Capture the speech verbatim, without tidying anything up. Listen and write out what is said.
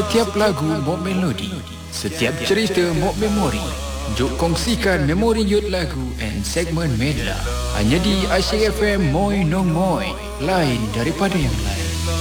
Setiap lagu Mok Melodi, setiap cerita Mok Memori. Jom kongsikan memori yut lagu and segmen Medla hanya di Asyik F M Moi Nong Moi, lain daripada yang lain.